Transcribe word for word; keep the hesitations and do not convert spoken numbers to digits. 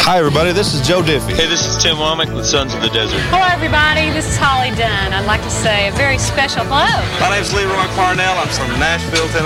Hi, everybody. This is Joe Diffie. Hey, this is Tim Womack with Sons of the Desert. Hello, everybody. This is Holly Dunn. I'd like to say a very special hello. My name's Leroy Parnell. I'm from Nashville, Tennessee.